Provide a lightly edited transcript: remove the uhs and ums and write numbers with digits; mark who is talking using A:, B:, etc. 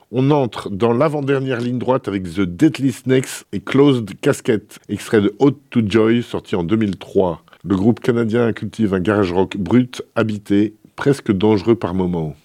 A: On entre dans l'avant-dernière ligne droite avec The Deadly Snakes et Closed Casket, extrait de Ode to Joy, sorti en 2003. Le groupe canadien cultive un garage rock brut, habité, presque dangereux par moments.